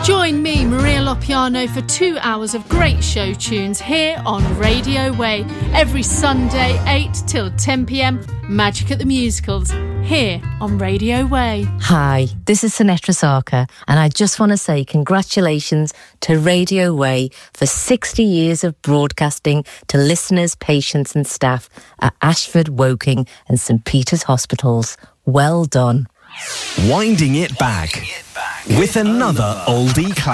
Join me, Maria Lopiano, for 2 hours of great show tunes here on Radio Way. Every Sunday, 8 till 10 p.m, Magic at the Musicals, here on Radio Way. Hi, this is Sinetra Sarkar, and I just want to say congratulations to Radio Way for 60 years of broadcasting to listeners, patients and staff at Ashford, Woking and St Peter's Hospitals. Well done. Winding it back with another oldie classic.